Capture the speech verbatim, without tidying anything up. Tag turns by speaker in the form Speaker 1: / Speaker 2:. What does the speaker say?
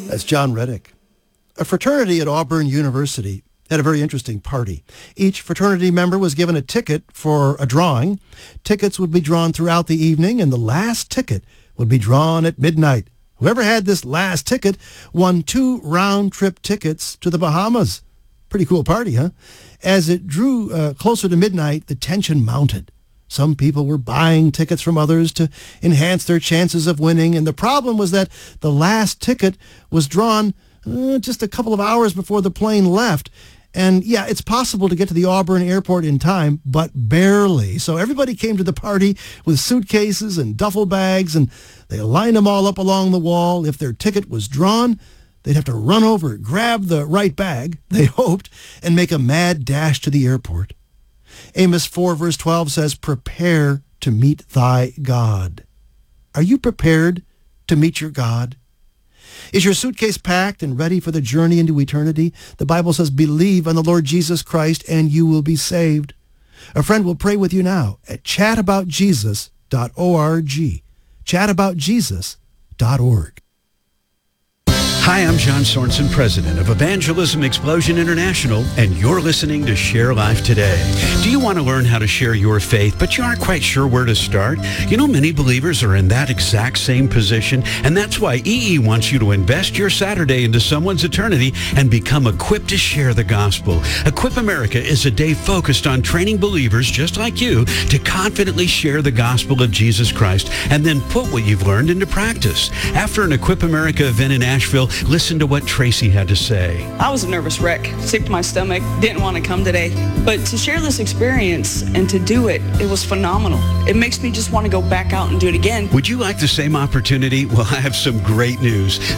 Speaker 1: That's John Reddick. A fraternity at Auburn University had a very interesting party. Each fraternity member was given a ticket for a drawing. Tickets would be drawn throughout the evening, and the last ticket would be drawn at midnight. Whoever had this last ticket won two round-trip tickets to the Bahamas. Pretty cool party, huh? As it drew uh, closer to midnight, the tension mounted. Some people were buying tickets from others to enhance their chances of winning, and the problem was that the last ticket was drawn uh, just a couple of hours before the plane left. And yeah, it's possible to get to the Auburn airport in time, but barely. So everybody came to the party with suitcases and duffel bags, and they lined them all up along the wall. If their ticket was drawn, they'd have to run over, grab the right bag, they hoped, and make a mad dash to the airport. Amos four verse twelve says, "Prepare to meet thy God." Are you prepared to meet your God? Is your suitcase packed and ready for the journey into eternity? The Bible says, "Believe on the Lord Jesus Christ and you will be saved." A friend will pray with you now at chat about jesus dot org. chat about jesus dot org.
Speaker 2: Hi, I'm John Sorensen, president of Evangelism Explosion International, and you're listening to Share Life Today. Do you want to learn how to share your faith, but you aren't quite sure where to start? You know, many believers are in that exact same position, and that's why E E wants you to invest your Saturday into someone's eternity and become equipped to share the gospel. Equip America is a day focused on training believers just like you to confidently share the gospel of Jesus Christ and then put what you've learned into practice. After an Equip America event in Asheville, listen to what Tracy had to say.
Speaker 3: I was a nervous wreck, sick to my stomach, didn't want to come today. But to share this experience and to do it, it was phenomenal. It makes me just want to go back out and do it again.
Speaker 2: Would you like the same opportunity? Well, I have some great news.